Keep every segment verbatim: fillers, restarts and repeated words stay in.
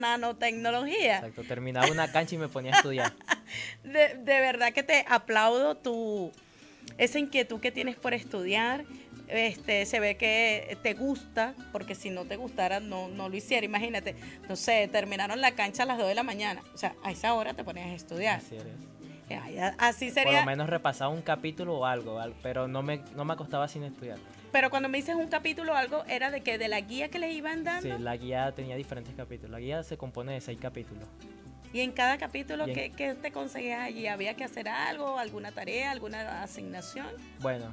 nanotecnología. Exacto, terminaba una cancha y me ponía a estudiar. De, de verdad que te aplaudo tu, esa inquietud que tienes por estudiar. Este, se ve que te gusta, porque si no te gustara no, no lo hiciera. Imagínate, no sé, terminaron la cancha a las dos de la mañana. O sea, a esa hora te ponías a estudiar. Así eres. Ay, Así Por sería. lo menos repasaba un capítulo o algo, al- pero no me, no me acostaba sin estudiar. Pero cuando me dices un capítulo o algo, era de que de la guía que les iban dando. Sí, la guía tenía diferentes capítulos. La guía se compone de seis capítulos. Y en cada capítulo, Y en- ¿qué, qué te conseguías allí? ¿Había que hacer algo, alguna tarea, alguna asignación? Bueno,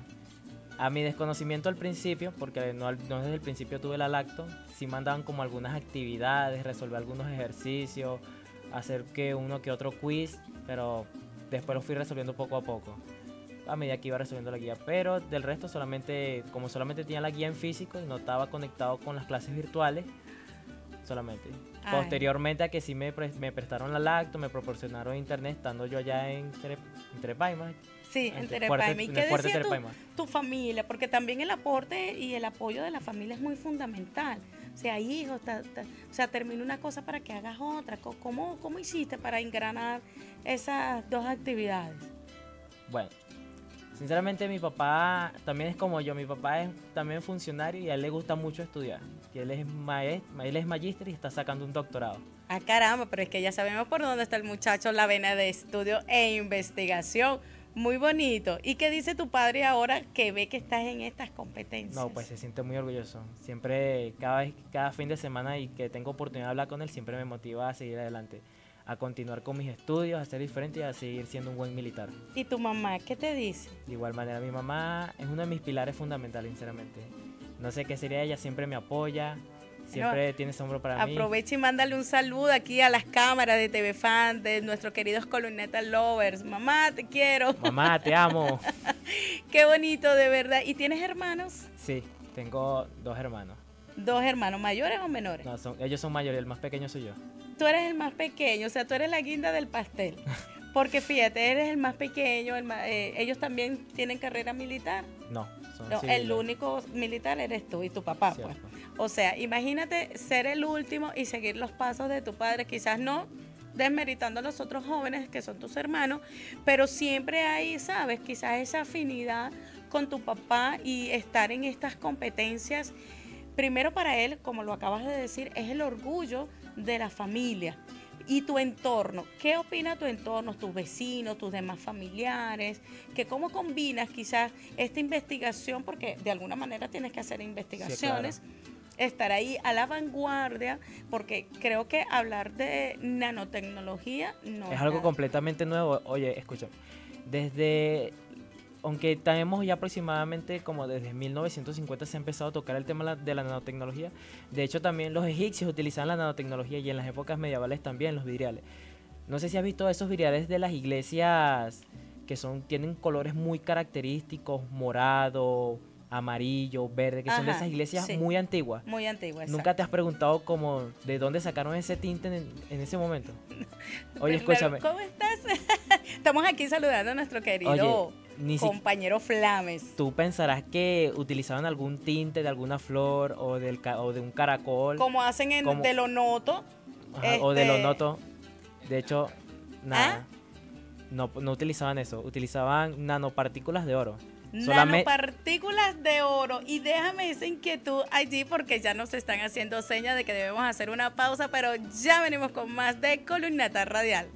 a mi desconocimiento al principio, porque no, al- no desde el principio tuve la lacto, sí mandaban como algunas actividades, resolver algunos ejercicios, hacer que uno que otro quiz, pero después lo fui resolviendo poco a poco, a medida que iba resolviendo la guía. Pero del resto solamente, como solamente tenía la guía en físico y no estaba conectado con las clases virtuales, solamente. Ay. Posteriormente a que sí me, pre- me prestaron la lacto, me proporcionaron internet, estando yo allá en, Tere- en Terepaima. Sí, en En Terepaima. Fuerte- ¿Y en qué el Fuerte decía tu, Terepaima. tu familia? Porque también el aporte y el apoyo de la familia es muy fundamental. O sea, hijos, ta- ta- o sea, termina una cosa para que hagas otra. Co- ¿Cómo, cómo hiciste para engranar esas dos actividades? Bueno, sinceramente mi papá también es como yo, mi papá es también funcionario y a él le gusta mucho estudiar. Y él es maestro, él es magíster y está sacando un doctorado. Ah, caramba, pero es que ya sabemos por dónde está el muchacho, la vena de estudio e investigación. Muy bonito. ¿Y qué dice tu padre ahora que ve que estás en estas competencias? No, pues se siente muy orgulloso. Siempre, cada vez, cada fin de semana y que tengo oportunidad de hablar con él, siempre me motiva a seguir adelante, a continuar con mis estudios, a ser diferente y a seguir siendo un buen militar. ¿Y tu mamá qué te dice? De igual manera, mi mamá es uno de mis pilares fundamentales, sinceramente. No sé qué sería ella, siempre me apoya, siempre No, tiene ese hombro para mí. aprovecha y mándale un saludo aquí a las cámaras de T V Fan, de nuestros queridos columnetas lovers. Mamá, te quiero. Mamá, te amo. Qué bonito, de verdad. ¿Y tienes hermanos? Sí, tengo dos hermanos. ¿Dos hermanos mayores o menores? No, son, ellos son mayores, el más pequeño soy yo. Tú eres el más pequeño, o sea, tú eres la guinda del pastel. Porque fíjate, eres el más pequeño, el ma- eh, ellos también tienen carrera militar. No, son No, civiles. el único militar eres tú y tu papá, pues. Cierto. O sea, imagínate ser el último y seguir los pasos de tu padre, quizás no desmeritando a los otros jóvenes que son tus hermanos, pero siempre hay, sabes, quizás esa afinidad con tu papá y estar en estas competencias. Primero para él, como lo acabas de decir, es el orgullo de la familia. Y tu entorno, ¿qué opina tu entorno, tus vecinos, tus demás familiares? Que cómo combinas quizás esta investigación, porque de alguna manera tienes que hacer investigaciones, Sí, estar ahí a la vanguardia, porque creo que hablar de nanotecnología no Es algo nada. completamente nuevo. Oye, escucha, desde, aunque tenemos ya aproximadamente como desde mil novecientos cincuenta se ha empezado a tocar el tema la- de la nanotecnología. De hecho, también los egipcios utilizaban la nanotecnología y en las épocas medievales también los vidriales. No sé si has visto esos vidriales de las iglesias que son, tienen colores muy característicos, morado, amarillo, verde, que son de Ajá, esas iglesias sí. muy antiguas. Muy antigua. ¿Nunca te has preguntado como de dónde sacaron ese tinte en, en ese momento? Oye, Pero, escúchame. ¿cómo estás? Estamos aquí saludando a nuestro querido Oye, ni si- compañero Flames. Tú pensarás que utilizaban algún tinte de alguna flor o, del, ca- o de un caracol. Como hacen en como- de lo noto. Ajá, o de este, lo noto. De hecho, nada. ¿Ah? No, no utilizaban eso. Utilizaban nanopartículas de oro. Solamente- Nanopartículas de oro. Y déjame esa inquietud allí porque ya nos están haciendo señas de que debemos hacer una pausa, pero ya venimos con más de Columnata Radial.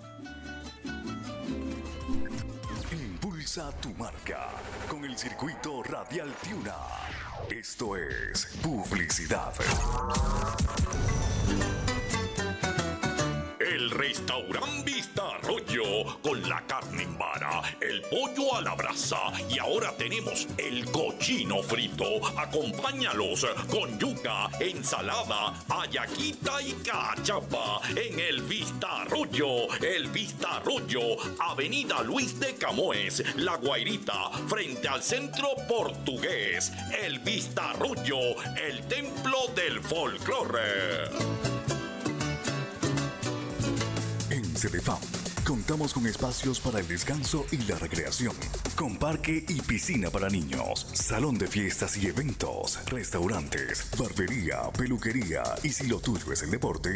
Impulsa tu marca con el circuito Radial Tiuna. Esto es publicidad. El restaurante Vista Arroyo con la carne en vara, el pollo a la brasa y ahora tenemos el cochino frito. Acompáñalos con yuca, ensalada, ayaquita y cachapa en el Vista Arroyo. El Vista Arroyo, Avenida Luis de Camoes, La Guairita, frente al Centro Portugués. El Vista Arroyo, el templo del folclore. En Cedefam contamos con espacios para el descanso y la recreación, con parque y piscina para niños, salón de fiestas y eventos, restaurantes, barbería, peluquería y si lo tuyo es el deporte,